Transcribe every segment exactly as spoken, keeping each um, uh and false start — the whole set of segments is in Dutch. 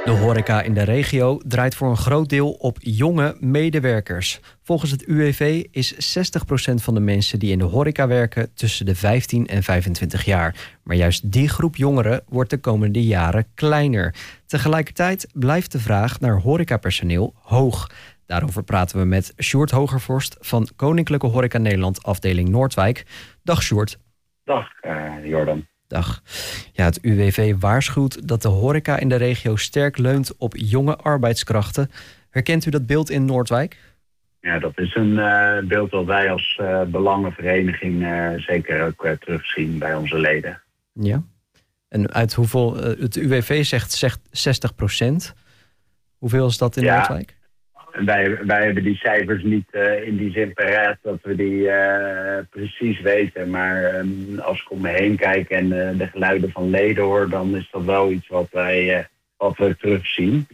De horeca in de regio draait voor een groot deel op jonge medewerkers. Volgens het U W V is zestig procent van de mensen die in de horeca werken tussen de vijftien en vijfentwintig jaar. Maar juist die groep jongeren wordt de komende jaren kleiner. Tegelijkertijd blijft de vraag naar horecapersoneel hoog. Daarover praten we met Sjoerd Hogervorst van Koninklijke Horeca Nederland afdeling Noordwijk. Dag Sjoerd. Dag uh, Jordan. Dag. Ja, het U W V waarschuwt dat de horeca in de regio sterk leunt op jonge arbeidskrachten. Herkent u dat beeld in Noordwijk? Ja, dat is een uh, beeld dat wij als uh, belangenvereniging uh, zeker ook uh, terugzien bij onze leden. Ja. En uit hoeveel, uh, het U W V zegt, zegt zestig procent. Hoeveel is dat in ja. Noordwijk? Wij, wij hebben die cijfers niet uh, in die zin paraat dat we die uh, precies weten. Maar um, als ik om me heen kijk en uh, de geluiden van leden hoor, dan is dat wel iets wat wij uh, wat we terugzien.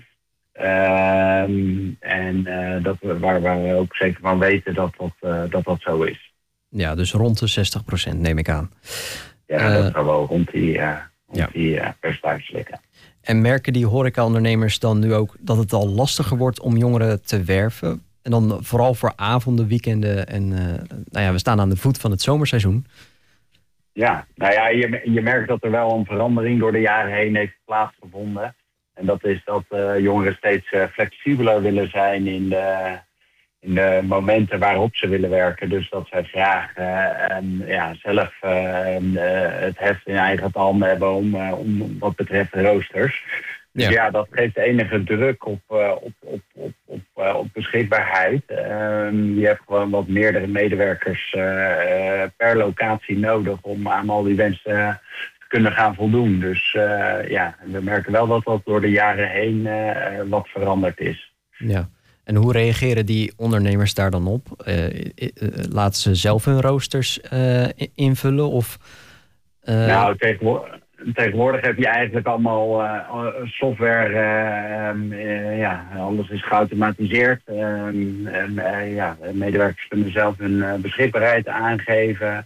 Um, en uh, dat we, waar, waar we ook zeker van weten dat dat, uh, dat, dat zo is. Ja, dus rond de zestig procent neem ik aan. Ja, uh, dat zou wel rond die, uh, rond ja. die uh, percentages liggen. En merken die horecaondernemers dan nu ook dat het al lastiger wordt om jongeren te werven? En dan vooral voor avonden, weekenden en uh, nou ja, we staan aan de voet van het zomerseizoen. Ja, nou ja, je, je merkt dat er wel een verandering door de jaren heen heeft plaatsgevonden. En dat is dat uh, jongeren steeds uh, flexibeler willen zijn in de, in de momenten waarop ze willen werken. Dus dat zij vragen uh, en ja, zelf uh, uh, het heft in eigen handen hebben om, uh, om wat betreft roosters. Dus ja, ja dat geeft enige druk op, uh, op, op, op, op, uh, op beschikbaarheid. Uh, je hebt gewoon wat meerdere medewerkers uh, uh, per locatie nodig om aan al die wensen uh, te kunnen gaan voldoen. Dus uh, ja, we merken wel dat dat door de jaren heen uh, wat veranderd is. Ja. En hoe reageren die ondernemers daar dan op? Uh, laten ze zelf hun roosters uh, invullen? Of, uh... Nou, tegenwoordig, tegenwoordig heb je eigenlijk allemaal uh, software. Uh, uh, ja, alles is geautomatiseerd. Uh, en, uh, ja, medewerkers kunnen zelf hun uh, beschikbaarheid aangeven.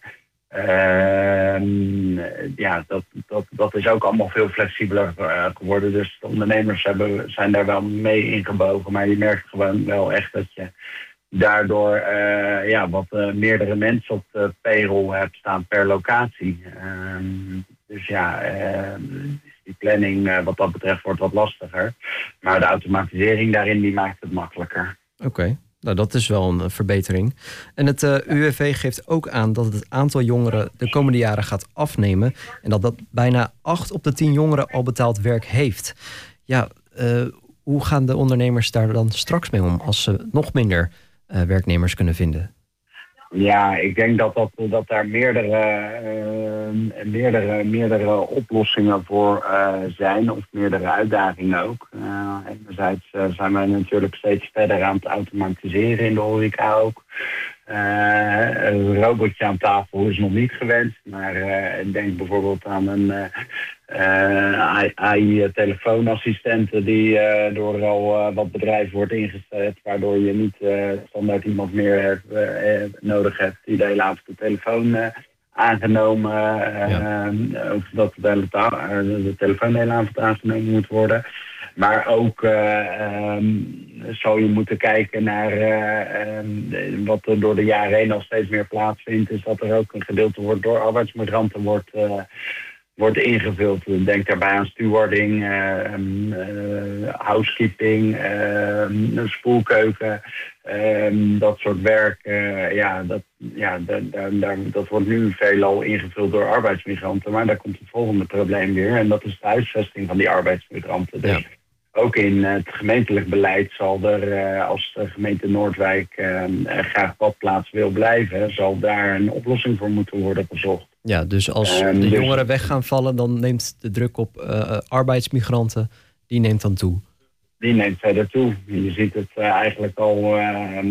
Uh, ja, dat, dat, dat is ook allemaal veel flexibeler uh, geworden. Dus de ondernemers hebben, zijn daar wel mee ingebogen. Maar je merkt gewoon wel echt dat je daardoor uh, ja, wat uh, meerdere mensen op de payroll hebt staan per locatie. Uh, dus ja, uh, die planning uh, wat dat betreft wordt wat lastiger. Maar de automatisering daarin die maakt het makkelijker. Oké. Okay. Nou, dat is wel een verbetering. En het uh, U W V geeft ook aan dat het aantal jongeren de komende jaren gaat afnemen. En dat, dat bijna acht op de tien jongeren al betaald werk heeft. Ja, uh, hoe gaan de ondernemers daar dan straks mee om als ze nog minder uh, werknemers kunnen vinden? Ja, ik denk dat, dat, dat daar meerdere, uh, meerdere, meerdere oplossingen voor uh, zijn, of meerdere uitdagingen ook. Uh, enerzijds uh, zijn wij natuurlijk steeds verder aan het automatiseren in de horeca ook. Uh, een robotje aan tafel is nog niet gewenst, maar uh, ik denk bijvoorbeeld aan een uh, uh, A I-telefoonassistenten die uh, door al uh, wat bedrijven wordt ingezet, waardoor je niet uh, standaard iemand meer hebt, uh, nodig hebt die de hele avond de telefoon uh, aangenomen, uh, ja. uh, of dat de, hele ta- uh, de telefoon de hele avond aangenomen moet worden. Maar ook uh, um, zou je moeten kijken naar uh, um, wat er door de jaren heen al steeds meer plaatsvindt. Is dat er ook een gedeelte wordt door arbeidsmigranten wordt, uh, wordt ingevuld. Denk daarbij aan stewarding, uh, um, uh, housekeeping, uh, spoelkeuken. Um, dat soort werk, uh, ja, dat, ja da, da, da, dat wordt nu veelal ingevuld door arbeidsmigranten. Maar daar komt het volgende probleem weer. En dat is de huisvesting van die arbeidsmigranten. Dus ja. Ook in het gemeentelijk beleid zal er, uh, als de gemeente Noordwijk uh, graag badplaats wil blijven, zal daar een oplossing voor moeten worden gezocht. Ja, dus als um, de jongeren dus, weg gaan vallen, dan neemt de druk op uh, arbeidsmigranten, die neemt dan toe. Die neemt verder toe. Je ziet het uh, eigenlijk al uh,